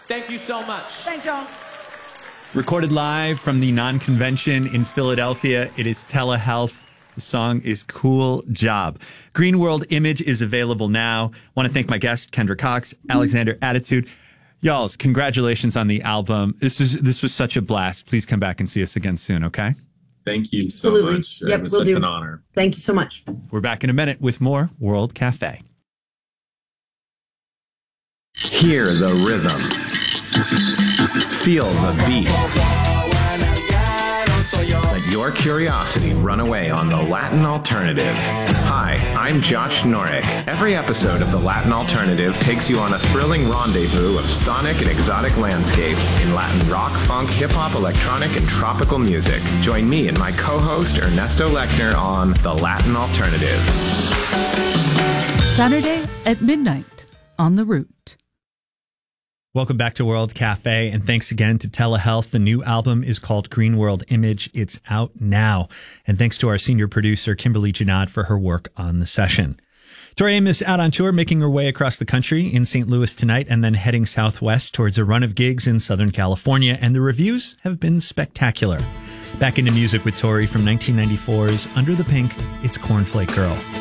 Thank you so much. Thanks, y'all. Recorded live from the Non-Convention in Philadelphia, it is Telehealth. The song is Cool Job. Green World Image is available now. Want to thank my guest, Kendra Cox, Alexander Attitude. Y'all, congratulations on the album. This was such a blast. Please come back and see us again soon, okay? Thank you so Absolutely. much. Yep, it was we'll such do. an honor. Thank you so much. We're back in a minute with more World Cafe. Hear the rhythm. Feel the beat. Let your curiosity run away on the Latin Alternative. Hi, I'm Josh Norick. Every episode of the Latin Alternative takes you on a thrilling rendezvous of sonic and exotic landscapes in Latin rock, funk, hip-hop, electronic, and tropical music. Join me and my co-host Ernesto Lechner on the Latin Alternative. Saturday at midnight on The Root. Welcome back to World Cafe, and thanks again to Telehealth. The new album is called Green World Image. It's out now. And thanks to our senior producer, Kimberly Janad, for her work on the session. Tori Amos out on tour, making her way across the country in St. Louis tonight and then heading southwest towards a run of gigs in Southern California, and the reviews have been spectacular. Back into music with Tori from 1994's Under the Pink, it's Cornflake Girl.